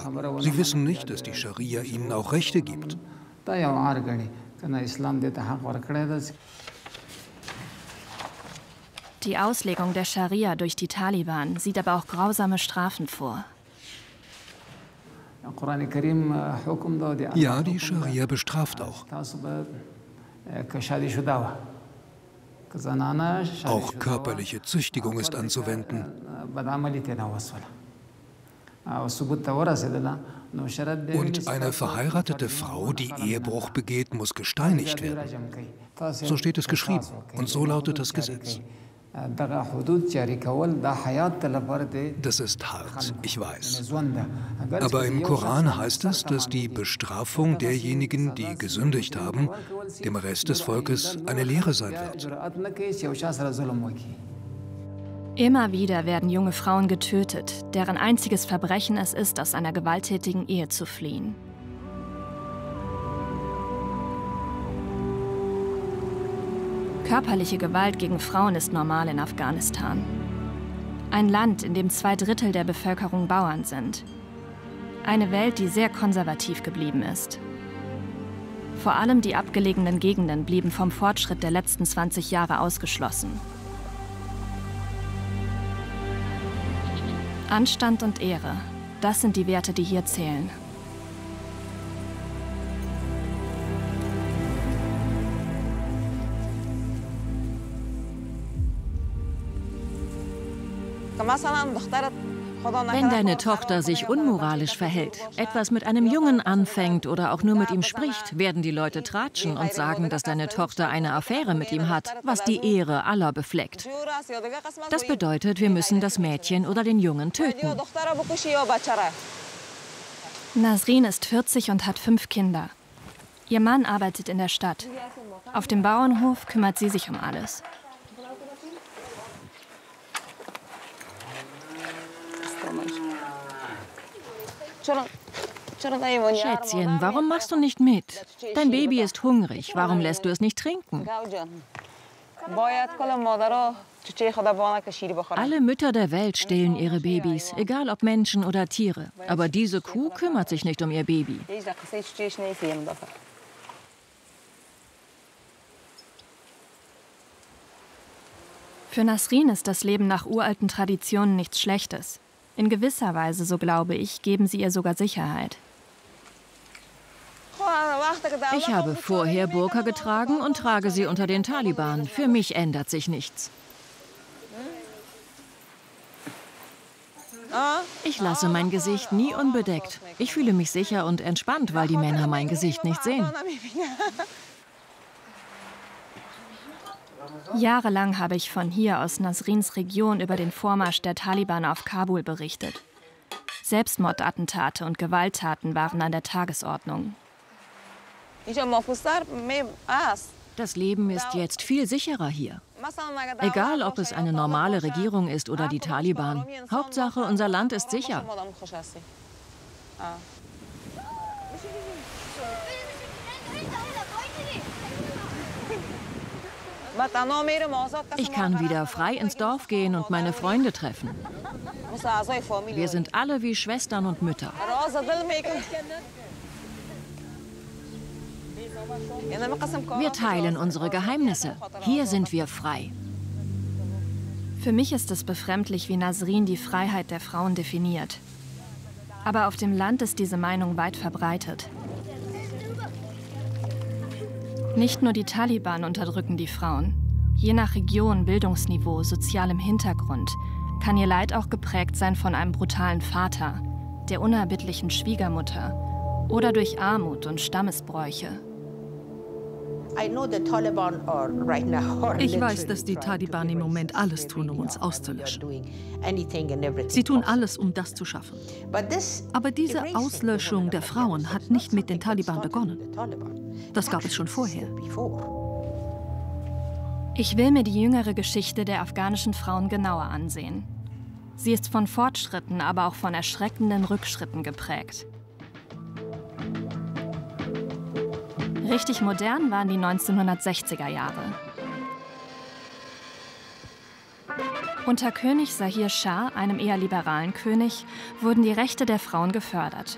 Sie wissen nicht, dass die Scharia ihnen auch Rechte gibt. Die Auslegung der Scharia durch die Taliban sieht aber auch grausame Strafen vor. Ja, die Scharia bestraft auch. Auch körperliche Züchtigung ist anzuwenden. Und eine verheiratete Frau, die Ehebruch begeht, muss gesteinigt werden. So steht es geschrieben und so lautet das Gesetz. Das ist hart, ich weiß. Aber im Koran heißt es, dass die Bestrafung derjenigen, die gesündigt haben, dem Rest des Volkes eine Lehre sein wird. Immer wieder werden junge Frauen getötet, deren einziges Verbrechen es ist, aus einer gewalttätigen Ehe zu fliehen. Körperliche Gewalt gegen Frauen ist normal in Afghanistan. Ein Land, in dem 2/3 der Bevölkerung Bauern sind. Eine Welt, die sehr konservativ geblieben ist. Vor allem die abgelegenen Gegenden blieben vom Fortschritt der letzten 20 Jahre ausgeschlossen. Anstand und Ehre, das sind die Werte, die hier zählen. Wenn deine Tochter sich unmoralisch verhält, etwas mit einem Jungen anfängt oder auch nur mit ihm spricht, werden die Leute tratschen und sagen, dass deine Tochter eine Affäre mit ihm hat, was die Ehre aller befleckt. Das bedeutet, wir müssen das Mädchen oder den Jungen töten. Nasrin ist 40 und hat 5 Kinder. Ihr Mann arbeitet in der Stadt. Auf dem Bauernhof kümmert sie sich um alles. Schätzchen, warum machst du nicht mit? Dein Baby ist hungrig, warum lässt du es nicht trinken? Alle Mütter der Welt stillen ihre Babys, egal ob Menschen oder Tiere. Aber diese Kuh kümmert sich nicht um ihr Baby. Für Nasrin ist das Leben nach uralten Traditionen nichts Schlechtes. In gewisser Weise, so glaube ich, geben sie ihr sogar Sicherheit. Ich habe vorher Burka getragen und trage sie unter den Taliban. Für mich ändert sich nichts. Ich lasse mein Gesicht nie unbedeckt. Ich fühle mich sicher und entspannt, weil die Männer mein Gesicht nicht sehen. Jahrelang habe ich von hier aus Nasrins Region über den Vormarsch der Taliban auf Kabul berichtet. Selbstmordattentate und Gewalttaten waren an der Tagesordnung. Das Leben ist jetzt viel sicherer hier. Egal, ob es eine normale Regierung ist oder die Taliban. Hauptsache, unser Land ist sicher. Ich kann wieder frei ins Dorf gehen und meine Freunde treffen. Wir sind alle wie Schwestern und Mütter. Wir teilen unsere Geheimnisse. Hier sind wir frei. Für mich ist es befremdlich, wie Nasrin die Freiheit der Frauen definiert. Aber auf dem Land ist diese Meinung weit verbreitet. Nicht nur die Taliban unterdrücken die Frauen. Je nach Region, Bildungsniveau, sozialem Hintergrund kann ihr Leid auch geprägt sein von einem brutalen Vater, der unerbittlichen Schwiegermutter oder durch Armut und Stammesbräuche. Ich weiß, dass die Taliban im Moment alles tun, um uns auszulöschen. Sie tun alles, um das zu schaffen. Aber diese Auslöschung der Frauen hat nicht mit den Taliban begonnen. Das gab es schon vorher. Ich will mir die jüngere Geschichte der afghanischen Frauen genauer ansehen. Sie ist von Fortschritten, aber auch von erschreckenden Rückschritten geprägt. Richtig modern waren die 1960er Jahre. Unter König Zahir Schah, einem eher liberalen König, wurden die Rechte der Frauen gefördert.